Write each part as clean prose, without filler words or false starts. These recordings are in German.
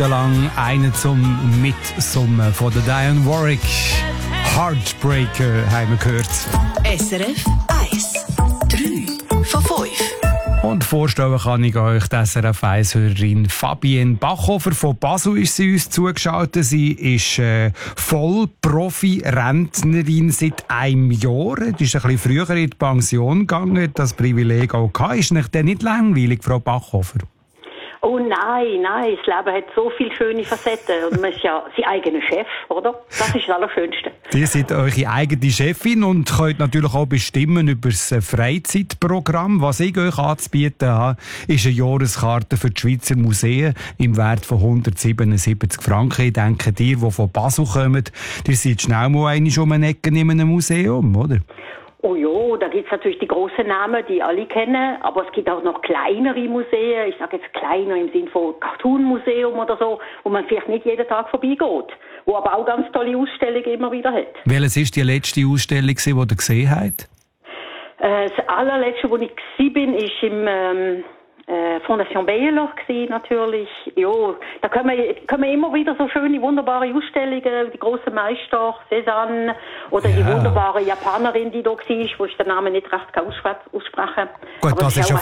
Minuten lang einen zum Mitsummen von der Dionne Warwick. Heartbreaker haben wir gehört. SRF 1. 3 von 5. Und vorstellen kann ich euch die SRF 1-Hörerin Fabienne Bachhofer von Basel ist sie uns zugeschaltet. Sie ist Vollprofi-Rentnerin seit einem Jahr. Die ist ein bisschen früher in die Pension gegangen, das Privileg auch gehabt. Ist nicht denn nicht langweilig, Frau Bachhofer? Oh nein, das Leben hat so viele schöne Facetten. Und man ist ja sein eigener Chef, oder? Das ist das Allerschönste. Ihr seid eure eigene Chefin und könnt natürlich auch bestimmen über das Freizeitprogramm. Was ich euch anzubieten habe, ist eine Jahreskarte für die Schweizer Museen im Wert von 177 Franken. Ich denke, ihr, die von Basel kommt, ihr seid schnell mal einmal um eine Ecke in einem Museum, oder? Oh ja, da gibt's natürlich die grossen Namen, die alle kennen, aber es gibt auch noch kleinere Museen, ich sage jetzt kleiner im Sinne von Cartoon-Museum oder so, wo man vielleicht nicht jeden Tag vorbeigeht, wo aber auch ganz tolle Ausstellungen immer wieder hat. Welches war die letzte Ausstellung, die ihr gesehen habt? Das allerletzte, wo ich war, ist im Fondation Baylor gsi natürlich. Ja, da kommen immer wieder so schöne, wunderbare Ausstellungen, die grossen Meister, Cézanne, oder die wunderbare Japanerin, die da war, wo ich den Namen nicht recht aussprechen. Gut, das ist ja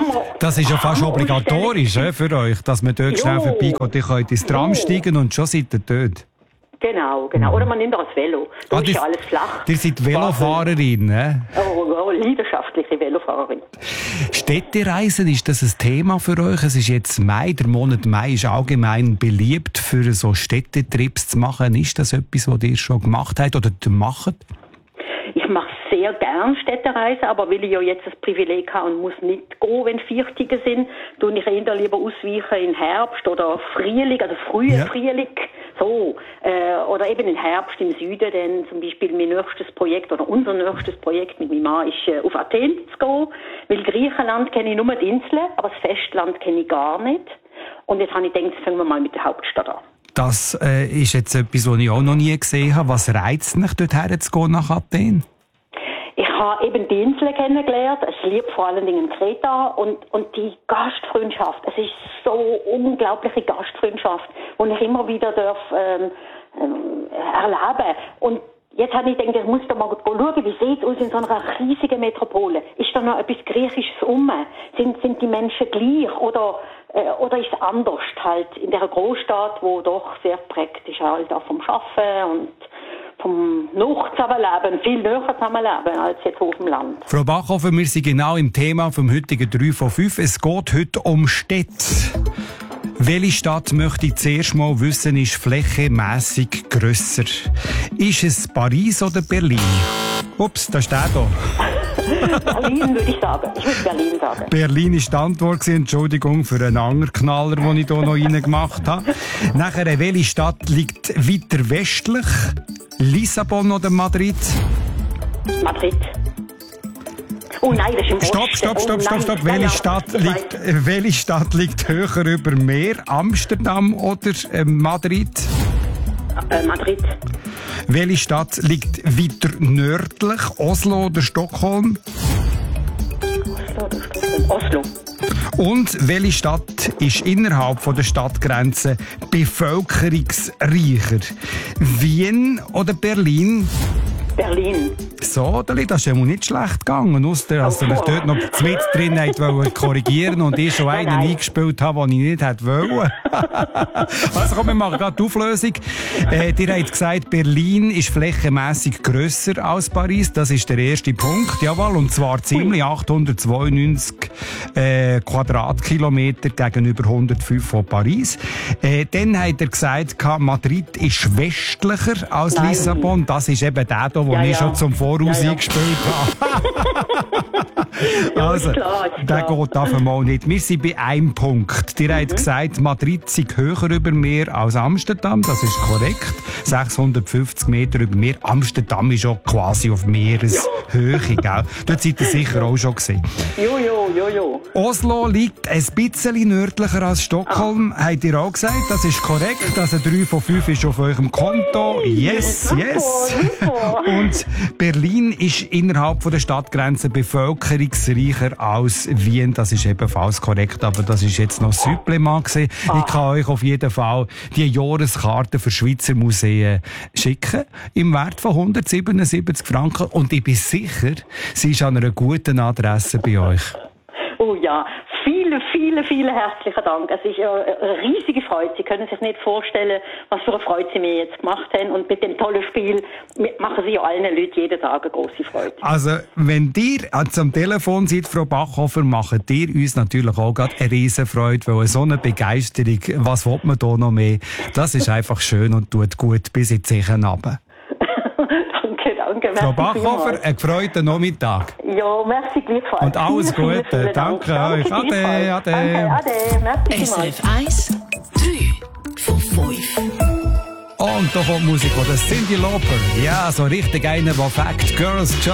fast obligatorisch für euch, dass man dort schnell vorbeigeht. Ihr könnt ins Tram steigen und schon seid ihr dort. Genau. Oder man nimmt auch das Velo. Da ist ja alles flach. Ihr seid Velofahrerin, ne? Oh, leidenschaftliche Velofahrerin. Städtereisen, ist das ein Thema für euch? Es ist jetzt Mai, der Monat Mai ist allgemein beliebt, für so Städtetrips zu machen. Ist das etwas, was ihr schon gemacht habt oder macht? Ich mache sehr gern Städtereisen, aber weil ich ja jetzt das Privileg habe und muss nicht gehen, wenn Viertige sind, tue ich eher lieber ausweichen in Herbst oder Frühling, also früher Frühling. So, oder eben im Herbst im Süden, denn zum Beispiel mein nächstes Projekt oder unser nächstes Projekt mit meinem Mann ist auf Athen zu gehen, weil Griechenland kenne ich nur die Inseln, aber das Festland kenne ich gar nicht. Und jetzt habe ich gedacht, fangen wir mal mit der Hauptstadt an. Das ist jetzt etwas, was ich auch noch nie gesehen habe. Was reizt mich, dorthin zu gehen nach Athen? Ich habe eben die Inseln kennengelernt. Ich liebe vor allen Dingen Kreta und die Gastfreundschaft. Es ist so unglaubliche Gastfreundschaft, die ich immer wieder erleben. Und jetzt habe ich gedacht, ich muss da mal schauen, wie sieht es aus in so einer riesigen Metropole? Ist da noch etwas Griechisches Sind die Menschen gleich oder ist es anders halt in der Großstadt, wo doch sehr prägt ist halt auch vom Arbeiten und vom Zusammenleben, viel näher zusammenleben als jetzt auf dem Land. Frau Bachhofer, wir sind genau im Thema vom heutigen 3 von 5. Es geht heute um Städte. Welche Stadt möchte ich zuerst mal wissen, ist flächenmässig grösser? Ist es Paris oder Berlin? Ups, da steht da. Berlin würde ich sagen. Ich würde Berlin sagen. Berlin ist die Antwort. Entschuldigung für einen Angerknaller, den ich hier noch reingemacht habe. Nachher, welche Stadt liegt weiter westlich? Lissabon oder Madrid? Madrid. Oh nein, das ist im Osten. Stopp. Welche Stadt liegt höher über Meer? Amsterdam oder Madrid? Madrid. Welche Stadt liegt weiter nördlich? Oslo oder Stockholm? Oslo. Und welche Stadt ist innerhalb von der Stadtgrenze bevölkerungsreicher? Wien oder Berlin? Berlin. So, das ist ja nicht schlecht gegangen. Ausser, dass ihr dort noch mit drin wollt korrigieren und ich schon einen eingespielt habe, den ich nicht hätte wollen. Also komm, wir machen gerade die Auflösung. Ihr habt gesagt, Berlin ist flächenmässig grösser als Paris. Das ist der erste Punkt. Jawohl, und zwar ziemlich 892 Quadratkilometer gegenüber 105 von Paris. Dann habt ihr gesagt, Madrid ist westlicher als Lissabon. Das ist eben der hier, den ich schon zum Voraus eingespielt habe. Also, der geht auf einmal nicht. Wir sind bei einem Punkt. Ihr habt gesagt, Madrid sei höher über Meer als Amsterdam. Das ist korrekt. 650 Meter über Meer. Amsterdam ist auch quasi auf Meereshöhe, gell? Dort seid ihr sicher auch schon gesehen. Jo, Jo. Oslo liegt ein bisschen nördlicher als Stockholm, habt ihr auch gesagt. Das ist korrekt. Also 3 von 5 ist auf eurem Konto. Yes. Super. Und Berlin ist innerhalb von der Stadtgrenzen bevölkerungsreicher als Wien. Das ist ebenfalls korrekt, aber das ist jetzt noch Supplement gewesen. Ich kann euch auf jeden Fall die Jahreskarte für Schweizer Museen schicken. Im Wert von 177 Franken. Und ich bin sicher, sie ist an einer guten Adresse bei euch. Oh ja, vielen herzlichen Dank. Es ist eine riesige Freude. Sie können sich nicht vorstellen, was für eine Freude Sie mir jetzt gemacht haben. Und mit dem tollen Spiel machen Sie ja allen Leuten jeden Tag eine grosse Freude. Also, wenn ihr am Telefon seid, Frau Bachhofer, macht ihr uns natürlich auch gerade eine Riesenfreude, weil so eine Begeisterung, was will man da noch mehr? Das ist einfach schön und tut gut bis in die Zechen runter. Danke. Frau Bachhofer, einen gefreuten Nachmittag. Ja, merci gleichfalls. Und alles Gute. Danke euch. Ade. Merci SRF 1, 3 von 5. Und da kommt Musik, das Cyndi Lauper. Ja, so richtig einer, der Fact Girls